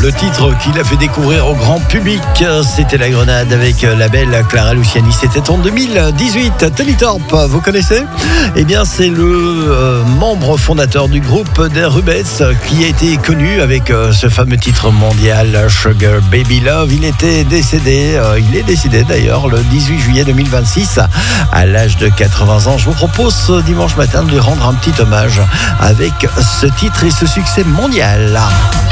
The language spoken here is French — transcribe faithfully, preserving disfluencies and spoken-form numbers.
Le titre qu'il a fait découvrir au grand public, c'était La Grenade avec la belle Clara Luciani. C'était en deux mille dix-huit. Tony Thorpe, vous connaissez ? Eh bien, c'est le euh, membre fondateur du groupe des Rubettes qui a été connu avec euh, ce fameux titre mondial Sugar Baby Love. Il était décédé, euh, il est décédé d'ailleurs le dix-huit juillet deux mille vingt-six à l'âge de quatre-vingts ans. Je vous propose ce dimanche matin de lui rendre un petit hommage avec ce titre et ce succès mondial.